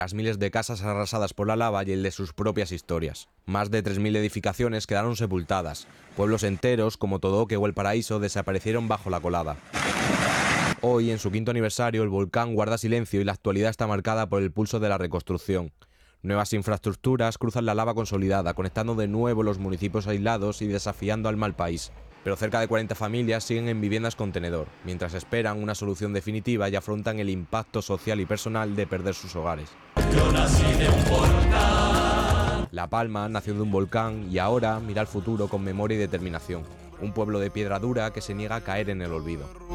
Las miles de casas arrasadas por la lava y el de sus propias historias. Más de 3.000 edificaciones quedaron sepultadas. Pueblos enteros, como Todoque o El Paraíso, desaparecieron bajo la colada. Hoy, en su 5º aniversario, el volcán guarda silencio y la actualidad está marcada por el pulso de la reconstrucción. Nuevas infraestructuras cruzan la lava consolidada, conectando de nuevo los municipios aislados y desafiando al mal país. Pero cerca de 40 familias siguen en viviendas contenedor, mientras esperan una solución definitiva y afrontan el impacto social y personal de perder sus hogares. Yo nací de un volcán. La Palma nació de un volcán y ahora mira al futuro con memoria y determinación. Un pueblo de piedra dura que se niega a caer en el olvido.